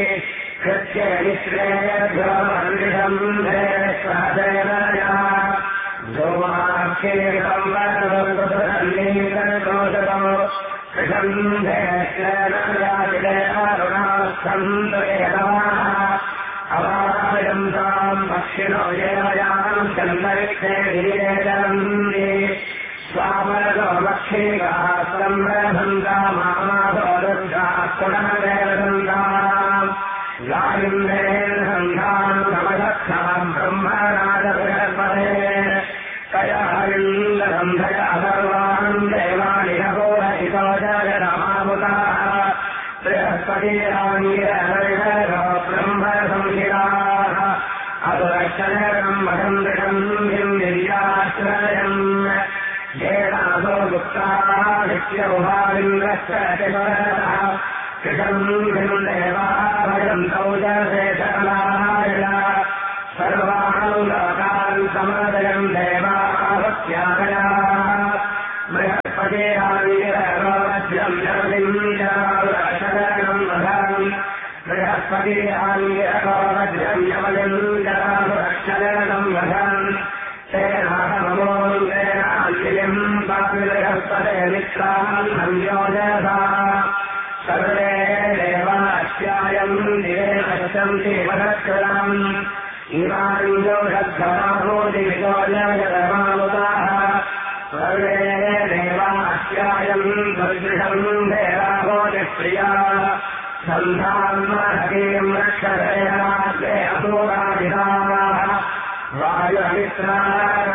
कृत्य निःश्रेयभ्योमन्दिषम्भे स्वादेवया धूमाक्षीरम्बरसन्नीकरोषतो कृषम्भे श्रेणयादिले अरुणास्थन्दवेदवाः अवायन्ताम् पक्षिणो येवयाम् चन्दरिक्षे गिरिरेजरन्ति स्वामरसो लक्ष्मीकाः सम्रभन्तामामासोरुषाः पुनर्वेदन्ताम् गायिन्देन सन्धाम् नमदक्षाम् ब्रह्मराजबृहस्पते कयायिन्दसन्धया सर्वान् देवानि नभोरहितो जगदमामुताः बृहस्पतिराङ्गिरहरिहरो ब्रह्मसंहिताः अदुरक्षणम् मदन्दृशम् निर्याश्रयम् येनासो गुप्ताः नित्यमुभाविन्द्रश्चरतिपरतः कृशम् देवाभयन्तौ जशेषलाय सर्वान् लोकान् समदयम् देवावत्यागयाः बृहस्पतिराङ्गिररोज्यम् जलिञ्जराशरणम् वधान् बृहस्पतिराङ्गिररोज्यम् यमलिञ्जराशरणम् वधान् तेनाहमोऽङ्गेनाञ्जलिम् पापिबृहस्पते मित्रान् संयोजसा सर्वे देवास्यायम् दिवे पश्यन्ति वदक्षरम् इमानि जोषद्धमाभूतिविदो जगदमामुताः सर्वे देवास्यायम् सदृशम् देवाभूतिप्रिया सन्धान्महतीम् रक्षते असुराधिराः वायुमित्राः